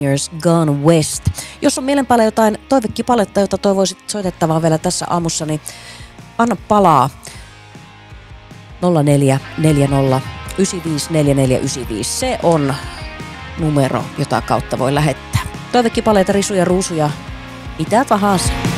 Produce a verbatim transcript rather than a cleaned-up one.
Years Gone West. Jos on mielen päällä jotain toivekipaletta, jota toivoisit soitettavaa vielä tässä aamussa, niin anna palaa. nolla neljä neljä nolla yhdeksän viisi neljä neljä yhdeksän viisi. Se on numero, jota kautta voi lähettää. Toivekipaleita, risuja, ruusuja, mitä tahansa.